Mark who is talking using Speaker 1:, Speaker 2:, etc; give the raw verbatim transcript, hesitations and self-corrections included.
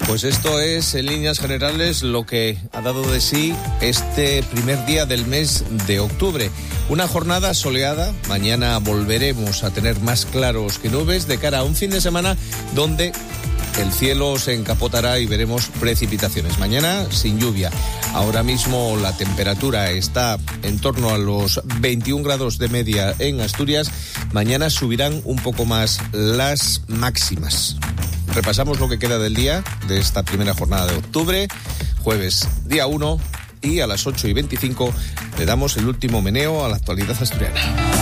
Speaker 1: Pues esto es, en líneas generales, lo que ha dado de sí este primer día del mes de octubre. Una jornada soleada. Mañana volveremos a tener más claros que nubes de cara a un fin de semana donde el cielo se encapotará y veremos precipitaciones. Mañana sin lluvia. Ahora mismo la temperatura está en torno a los veintiún grados de media en Asturias. Mañana subirán un poco más las máximas. Repasamos lo que queda del día de esta primera jornada de octubre, jueves día uno, y a las ocho y veinticinco le damos el último meneo a la actualidad asturiana.